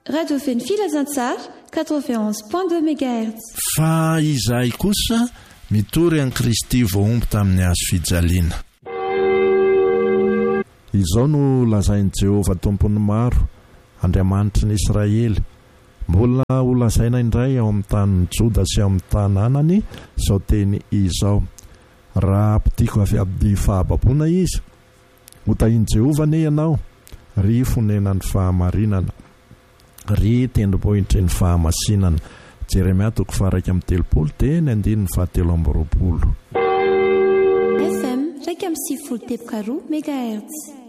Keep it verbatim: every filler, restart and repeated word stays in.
Radio Feny Filazantsara quatre-vingt-onze point deux mégahertz. Fa izahay kosa mitory an'i Kristy voaomby tamin'ny hazo fijaliana. Izao no lazain'i Jehovah tompony maro, Andriamanitry ny Israely. Mbola ho lazaina indray ao amin'ny tanin'ny Joda sy ao amin'ny tanànany izao teny izao. Raha mpitiko avy amin'ny fahababona izy, hotahin'i Jehovah ne ianao, ry fonenan'ny fahamarinana, ry tendrombohitry ny fahamasinana. Jeremia toko faha iraika amby telopolo teny andininy fahatelo amby roapolo. F M iraika amby sivifolo teboka roa mégahertz.